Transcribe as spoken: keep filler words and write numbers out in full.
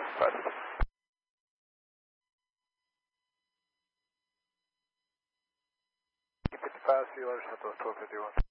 Bye. fifty-five, see you later, Southwest twelve fifty-one.